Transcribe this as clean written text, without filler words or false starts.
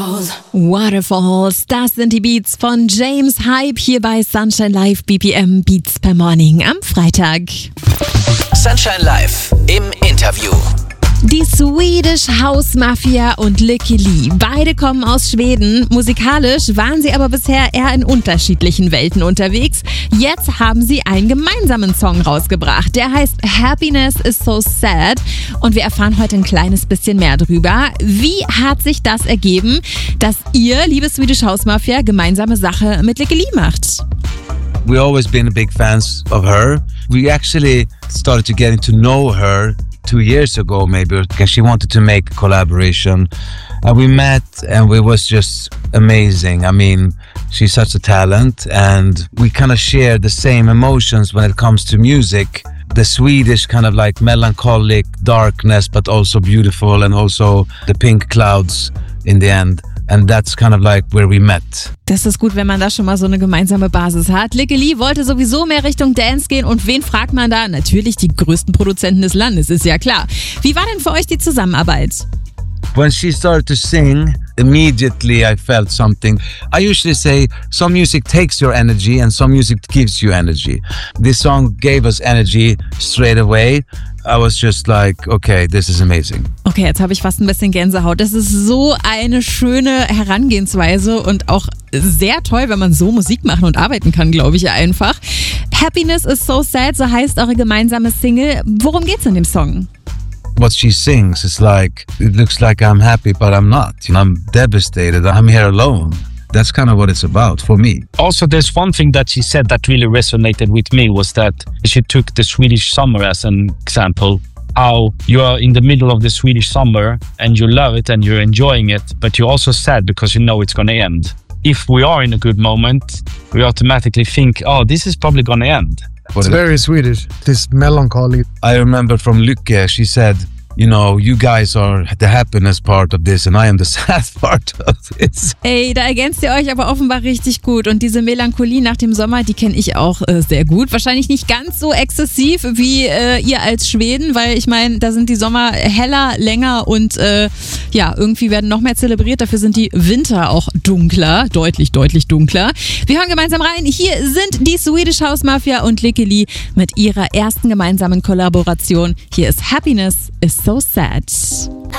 Waterfalls, das sind die Beats von James Hype hier bei Sunshine Live BPM Beats per Morning am Freitag. Sunshine Live im Interview. Die Swedish House Mafia und Lykke Li. Beide kommen aus Schweden. Musikalisch waren sie aber bisher eher in unterschiedlichen Welten unterwegs. Jetzt haben sie einen gemeinsamen Song rausgebracht. Der heißt Happiness is so sad. Und wir erfahren heute ein kleines bisschen mehr drüber. Wie hat sich das ergeben, dass ihr, liebe Swedish House Mafia, gemeinsame Sache mit Lykke Li macht? We've always been big fans of her. We actually started to getting to know her 2 years ago, maybe, because she wanted to make a collaboration. And we met and it was just amazing. I mean, she's such a talent and we kind of share the same emotions when it comes to music. The Swedish kind of like melancholic darkness, but also beautiful, and also the pink clouds in the end. And that's kind of like where we met. Das ist gut, wenn man da schon mal so eine gemeinsame Basis hat. Lykke Li wollte sowieso mehr Richtung Dance gehen. Und wen fragt man da? Natürlich die größten Produzenten des Landes, ist ja klar. Wie war denn für euch die Zusammenarbeit? When she started to sing, immediately I felt something. I usually say some music takes your energy and some music gives you energy. This song gave us energy straight away. I was just like, okay, this is amazing. Okay, jetzt habe ich fast ein bisschen Gänsehaut. Das ist so eine schöne Herangehensweise und auch sehr toll, wenn man so Musik machen und arbeiten kann, glaube ich einfach. Happiness is so sad, so heißt eure gemeinsame Single. Worum geht's in dem Song? What she sings is like, it looks like I'm happy, but I'm not. I'm devastated. I'm here alone. That's kind of what it's about for me. Also, there's one thing that she said that really resonated with me was that she took the Swedish summer as an example. How you are in the middle of the Swedish summer and you love it and you're enjoying it, but you're also sad because you know it's going to end. If we are in a good moment, we automatically think, oh, this is probably going to end. It's very Swedish, this melancholy. I remember from Lykke, she said, you know, you guys are the happiness part of this and I am the sad part of this. Ey, da ergänzt ihr euch aber offenbar richtig gut. Und diese Melancholie nach dem Sommer, die kenne ich auch sehr gut. Wahrscheinlich nicht ganz so exzessiv wie ihr als Schweden, weil ich meine, da sind die Sommer heller, länger und ja, irgendwie werden noch mehr zelebriert. Dafür sind die Winter auch dunkler, deutlich, deutlich dunkler. Wir hören gemeinsam rein. Hier sind die Swedish House Mafia und Lykke Li mit ihrer ersten gemeinsamen Kollaboration. Hier ist Happiness is so sad.